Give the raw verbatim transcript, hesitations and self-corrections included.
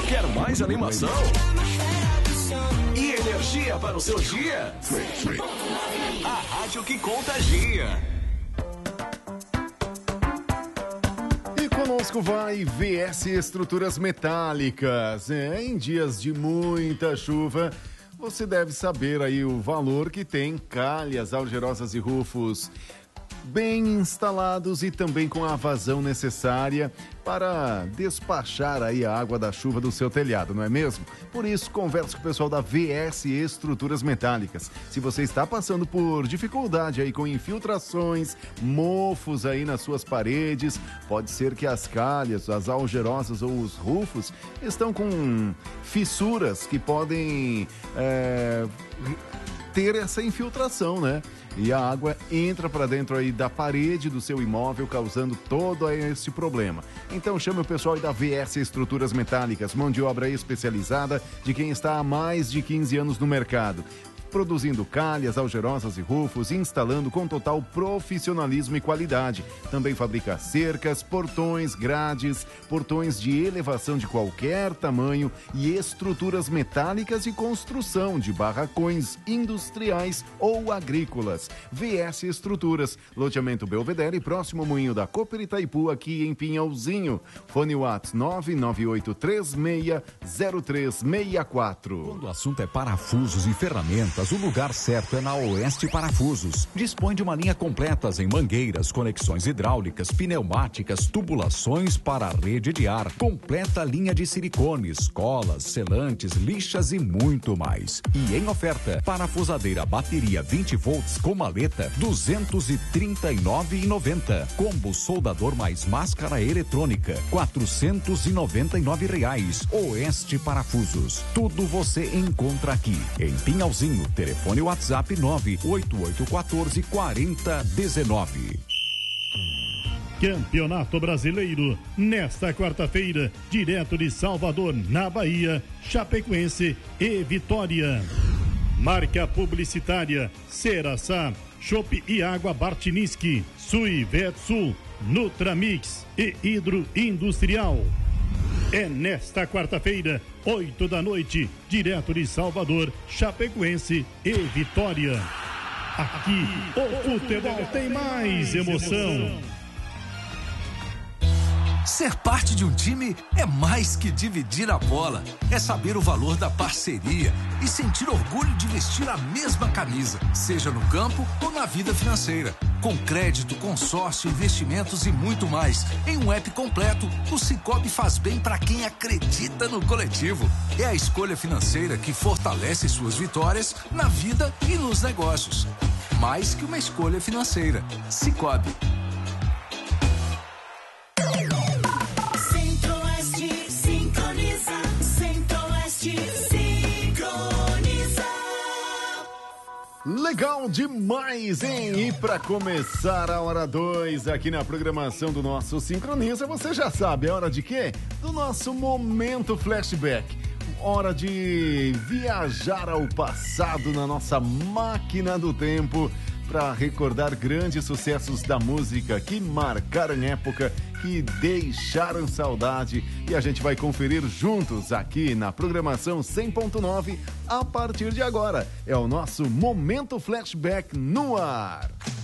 Quer mais animação? E energia para o seu dia? A rádio que contagia. E conosco vai V S Estruturas Metálicas. É, em dias de muita chuva, você deve saber aí o valor que tem calhas, algerosas e rufos bem instalados e também com a vazão necessária para despachar aí a água da chuva do seu telhado, não é mesmo? Por isso, converse com o pessoal da V S Estruturas Metálicas. Se você está passando por dificuldade aí com infiltrações, mofos aí nas suas paredes, pode ser que as calhas, as algerosas ou os rufos estão com fissuras que podem é, ter essa infiltração, né? E a água entra para dentro aí da parede do seu imóvel, causando todo esse problema. Então chame o pessoal aí da V S Estruturas Metálicas, mão de obra especializada de quem está há mais de quinze anos no mercado, produzindo calhas, algerosas e rufos, instalando com total profissionalismo e qualidade. Também fabrica cercas, portões, grades, portões de elevação de qualquer tamanho e estruturas metálicas e construção de barracões industriais ou agrícolas. V S Estruturas, loteamento Belvedere, próximo ao Moinho da Cooper Itaipu, aqui em Pinhalzinho. Fone WhatsApp nove nove oito três seis zero três seis quatro. Quando o assunto é parafusos e ferramentas, o lugar certo é na Oeste Parafusos. Dispõe de uma linha completa em mangueiras, conexões hidráulicas, pneumáticas, tubulações para a rede de ar, completa linha de silicones, colas, selantes, lixas e muito mais. E em oferta, parafusadeira bateria vinte volts com maleta, duzentos e trinta e nove reais e noventa centavos. Combo soldador mais máscara eletrônica, quatrocentos e noventa e nove reais. Oeste Parafusos. Tudo você encontra aqui em Pinhalzinho. Telefone WhatsApp nove oito oito um quatro quatro zero um nove. Campeonato Brasileiro, nesta quarta-feira, direto de Salvador, na Bahia, Chapecoense e Vitória. Marca publicitária, Ceraçá, Chopp e Água Bartiniski, Sui Vetsul, Nutramix e Hidro Industrial. É nesta quarta-feira, oito da noite, direto de Salvador, Chapecoense e Vitória. Aqui, o futebol tem mais emoção. Ser parte de um time é mais que dividir a bola. É saber o valor da parceria e sentir orgulho de vestir a mesma camisa, seja no campo ou na vida financeira. Com crédito, consórcio, investimentos e muito mais. Em um app completo, o Sicoob faz bem para quem acredita no coletivo. É a escolha financeira que fortalece suas vitórias na vida e nos negócios. Mais que uma escolha financeira. Sicoob. Centro-Oeste sincroniza. Centro-Oeste sincroniza. Legal demais, hein? E para começar a hora dois aqui na programação do nosso Sincroniza, você já sabe, é hora de quê? Do nosso Momento Flashback. Hora de viajar ao passado na nossa máquina do tempo para recordar grandes sucessos da música que marcaram época, que deixaram saudade, e a gente vai conferir juntos aqui na programação cem ponto nove a partir de agora. É o nosso Momento Flashback no ar.